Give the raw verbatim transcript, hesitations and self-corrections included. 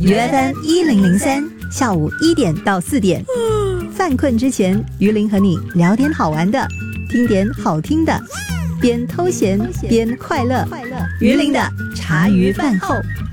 U F M 一零零三，下午一点到四点，犯困之前，于林和你聊点好玩的，听点好听的，边偷闲边快乐。于林的茶余饭后。